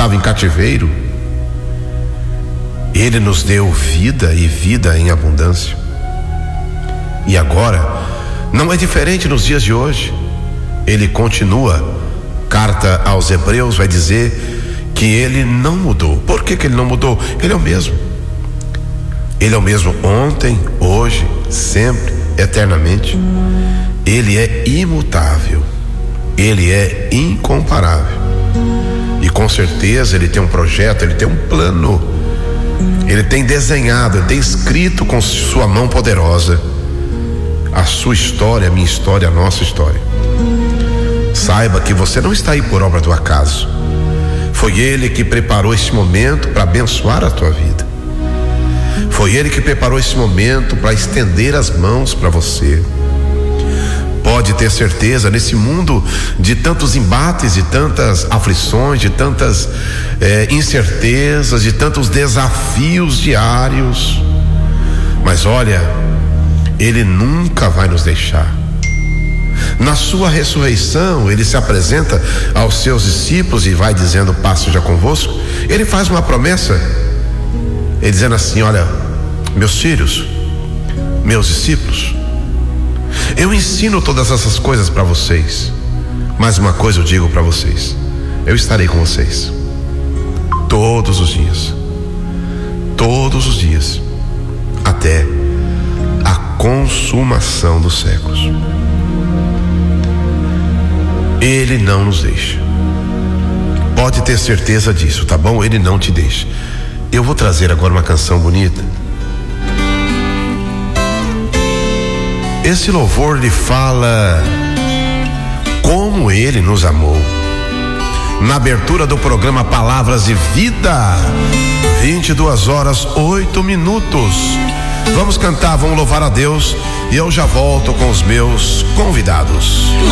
estava em cativeiro, Ele nos deu vida e vida em abundância. E agora, não é diferente nos dias de hoje. Ele continua. Carta aos Hebreus vai dizer que Ele não mudou. Por que Ele não mudou? Ele é o mesmo. Ele é o mesmo ontem, hoje, sempre, eternamente. Ele é imutável. Ele é incomparável. E com certeza Ele tem um projeto, Ele tem um plano. Ele tem desenhado, Ele tem escrito com sua mão poderosa a sua história, a minha história, a nossa história. Saiba que você não está aí por obra do acaso. Foi Ele que preparou esse momento para abençoar a tua vida. Foi Ele que preparou esse momento para estender as mãos para você. Pode ter certeza, nesse mundo de tantos embates, de tantas aflições, de tantas incertezas, de tantos desafios diários, mas olha, Ele nunca vai nos deixar. Na sua ressurreição, Ele se apresenta aos seus discípulos e vai dizendo: paz seja convosco. Ele faz uma promessa, Ele dizendo assim: olha, meus filhos, meus discípulos, eu ensino todas essas coisas para vocês, mas uma coisa eu digo para vocês: eu estarei com vocês todos os dias, até a consumação dos séculos. Ele não nos deixa. Pode ter certeza disso, tá bom? Ele não te deixa. Eu vou trazer agora uma canção bonita. Esse louvor lhe fala como Ele nos amou. Na abertura do programa Palavras de Vida, 22h08. Vamos cantar, vamos louvar a Deus e eu já volto com os meus convidados.